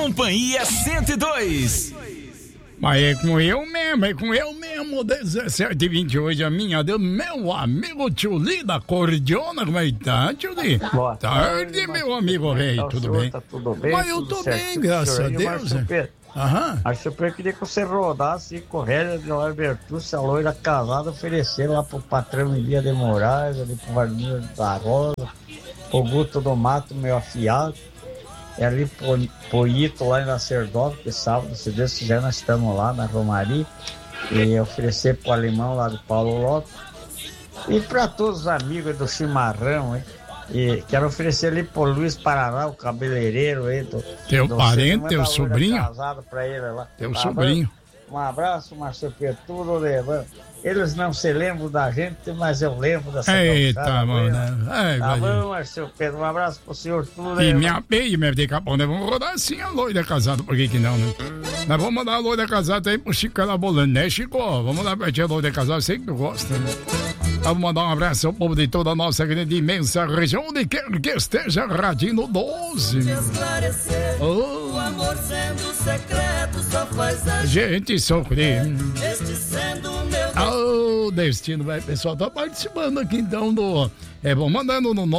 Companhia 102. Mas é com eu mesmo, 17h28, a minha Deus, meu amigo Tio Li da Cordiona, como é que tá, Tio Li? Boa tarde, meu amigo rei, tudo bem? Tá tudo bem? Mas eu tô bem, graças a Deus. Aham. Acho que eu queria que você rodasse e corresse de Alberto, se a loira casada oferecer lá pro patrão Elia de Moraes, ali pro Varninho da Rosa, pro Guto do Mato, meu afiado. É ali pro Ito lá em Lacerdópolis, que sábado, se Deus quiser, nós estamos lá na Romaria. E oferecer pro alemão lá do Paulo Lopes. E para todos os amigos do chimarrão, hein? E quero oferecer ali pro Luiz Paraná, o cabeleireiro aí do. Teu parente, teu sobrinho? Casado pra ele lá. Teu sobrinho. Um abraço, Márcio Petulo, Levan. Eles não se lembram da gente, mas eu lembro dessa. Eita, mano. Tá bom, Márcio Pedro. Um abraço pro senhor tudo. E minha peia, daqui a pouco nós vamos rodar assim a loira casada, por que não, né? Nós vamos mandar a loira casada aí pro Chico Calabolano, né, Chico? Vamos lá pra tia loira casada, sei que tu gosta, né? Vamos mandar um abraço ao povo de toda a nossa grande imensa região, onde quer que esteja, Radinho 12. Oh. O amor sendo secreto só faz a gente sofrer. Este sendo o meu destino, vai, pessoal, tá participando aqui então do... vamos mandando no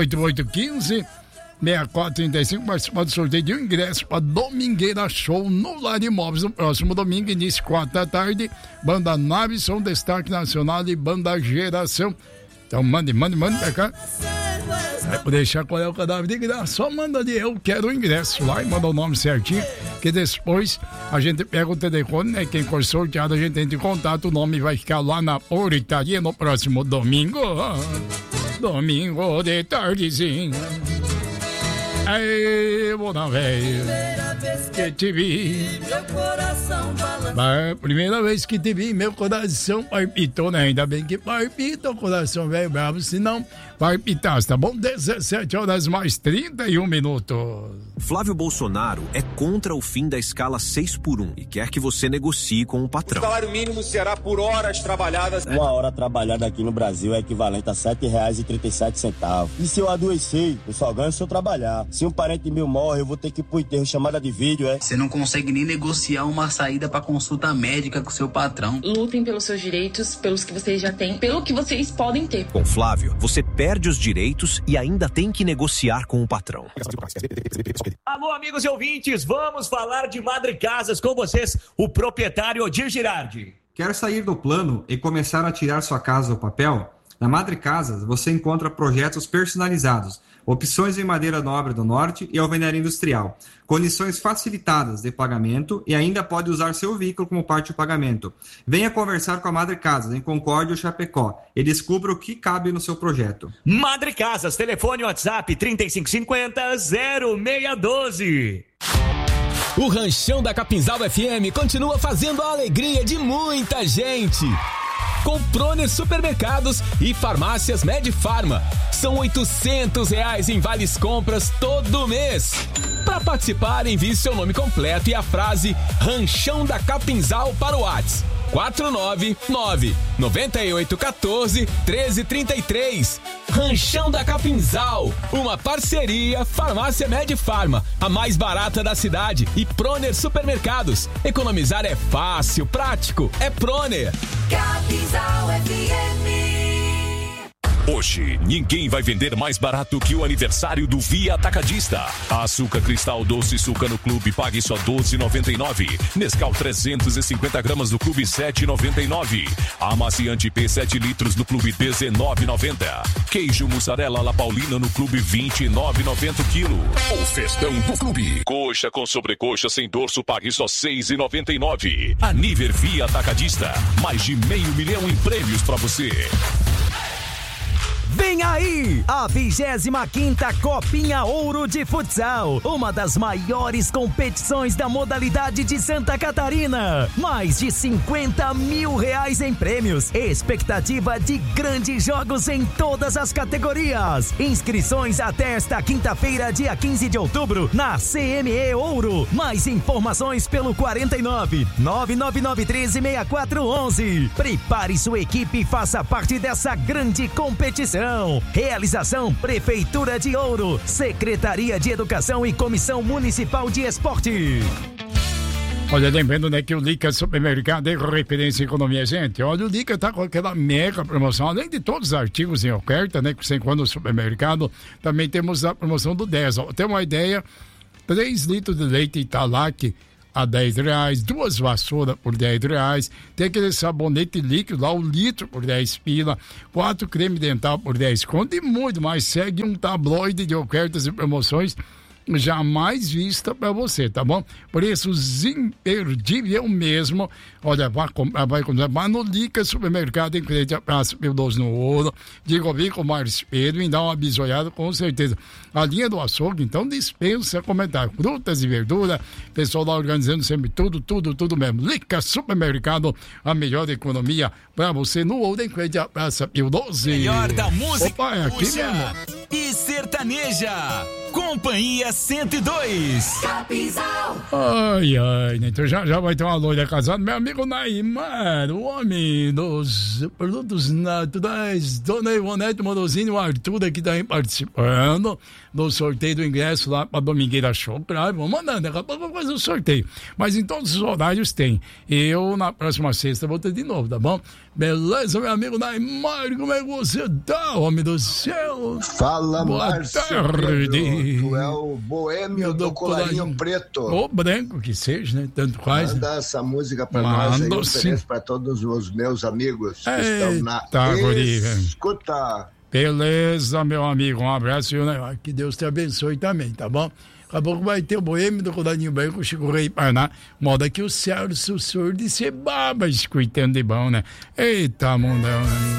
98815-6435, participando do sorteio de um ingresso para Domingueira Show no Lar Imóveis no próximo domingo, início 4 da tarde. Banda Nave, Som Destaque Nacional e Banda Geração. Então mande pra cá. Vai poder deixar qual é o cadáver de graça. Só manda de eu quero o ingresso lá e manda o nome certinho, que depois a gente pega o telefone, né? Quem for sorteado a gente entra em contato, o nome vai ficar lá na portaria no próximo domingo. Domingo de tardezinha. Aí, bona velho, que te vi. Primeira vez que te vi, meu coração palpitou, né? Ainda bem que palpita o coração velho bravo, senão palpitasse, tá bom? 17 horas mais 31 minutos. Flávio Bolsonaro é contra o fim da escala 6x1 e quer que você negocie com o patrão. O salário mínimo será por horas trabalhadas. Uma hora trabalhada aqui no Brasil é equivalente a R$7,37. E se eu adoecer, eu só ganho se eu trabalhar. Se um parente meu morre, eu vou ter que ir pro enterro, chamada de vídeo, é? Você não consegue nem negociar uma saída pra consulta médica com seu patrão. Lutem pelos seus direitos, pelos que vocês já têm, pelo que vocês podem ter. Com Flávio, você perde os direitos e ainda tem que negociar com o patrão. Alô, amigos e ouvintes, vamos falar de Madre Casas com vocês, o proprietário Odir Girardi. Quer sair do plano e começar a tirar sua casa do papel? Na Madre Casas você encontra projetos personalizados, opções em madeira nobre do norte e alvenaria industrial, condições facilitadas de pagamento e ainda pode usar seu veículo como parte do pagamento. Venha conversar com a Madre Casas em Concórdia ou Chapecó e descubra o que cabe no seu projeto. Madre Casas, telefone WhatsApp 3550-0612. O Ranchão da Capinzal FM continua fazendo a alegria de muita gente. Com Proner Supermercados e Farmácias Medfarma. São R$800 em vales compras todo mês. Para participar, envie seu nome completo e a frase Ranchão da Capinzal para o WhatsApp 499-9814-1333. Ranchão da Capinzal, uma parceria Farmácia Medfarma, a mais barata da cidade, e Proner Supermercados. Economizar é fácil, prático, é Proner. Capinzal FM. Hoje, ninguém vai vender mais barato que o aniversário do Via Atacadista. Açúcar Cristal Doce Suca no Clube, pague só R$12,99. Nescau 350 gramas no Clube, R$7,99. Amaciante P 7 litros no Clube, R$19,90. Queijo mussarela La Paulina no Clube, R$29,90 quilo. O festão do Clube. Coxa com sobrecoxa sem dorso, pague só R$6,99. Aniver Via Atacadista. Mais de R$500 mil em prêmios pra você. Vem aí a 25ª Copinha Ouro de Futsal, uma das maiores competições da modalidade de Santa Catarina. Mais de R$50 mil em prêmios, expectativa de grandes jogos em todas as categorias. Inscrições até esta quinta-feira, dia 15 de outubro, na CME Ouro. Mais informações pelo 49-99913-6411. Prepare sua equipe e faça parte dessa grande competição. padrão. Realização Prefeitura de Ouro, Secretaria de Educação e Comissão Municipal de Esporte. Olha, lembrando, né, que o Lica Supermercado é referência em economia, gente. Olha, o Lica tá com aquela mega promoção, além de todos os artigos em oferta, né, que você encontra no supermercado, também temos a promoção do 10. Ó, tem uma ideia, 3 litros de leite Italac a R$10, 2 vassouras por R$10, tem aquele sabonete líquido lá, 1 litro por 10 pila, 4 creme dental por 10 conto e muito mais. Segue um tabloide de ofertas e promoções jamais vista para você, tá bom? Preços imperdíveis mesmo. Olha, vai no Lica Supermercado, em frente à Praça Pio 12 no Ouro. Diga ouvir com o Márcio Pedro e dá uma bisoiada com certeza. A linha do açougue, então, dispensa comentário. Frutas e verdura, pessoal lá organizando sempre tudo mesmo. Lica Supermercado, a melhor economia para você no Ouro, em frente à Praça Pio 12. Melhor da música. Opa, é aqui mesmo. E sertaneja. Companhia 102. Capinzal. Ai, então já vai ter uma loira casada. Meu amigo Naimar, o homem dos produtos naturais, Dona Ivonete Morosini, o Arthur aqui também participando do sorteio do ingresso lá pra Domingueira Show. Vou mandando, daqui a pouco eu vou fazer o sorteio. Mas em todos os horários tem. Eu, na próxima sexta, vou ter de novo, tá bom? Beleza, meu amigo Naimar, como é que você tá, homem do céu? Fala, boa Márcio tarde. Pedro. Tu é o boêmio do colarinho preto. Ou branco que seja, né? Tanto faz. Manda essa música pra nós aí, eu ofereço pra todos os meus amigos que estão na escuta. Beleza, meu amigo, um abraço e né? Que Deus te abençoe também, tá bom? Daqui a pouco vai ter o boêmio do colarinho branco, o Chico Rei Paraná, moda que o Celso Surdo e se baba escutando de bom, né? Eita, mundão.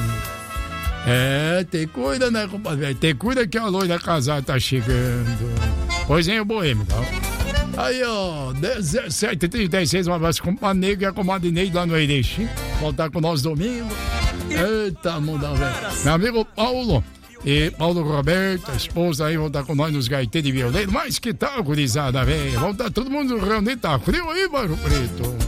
Tem cuida, né, compadre? Tem cuida que a loira casada tá chegando. Pois é, o boêmio, tá? Aí, ó, 17h36, um abraço com a Negra e a comadre Neide lá no Erechim. Voltar com nós domingo. Eita, mundão, velho. Meu amigo Paulo e Paulo Roberto, a esposa aí, vão estar com nós nos gaiteiros de violeiro. Mas que tal, gurizada, velho? Vão estar todo mundo reunido, tá frio aí, Barro Preto.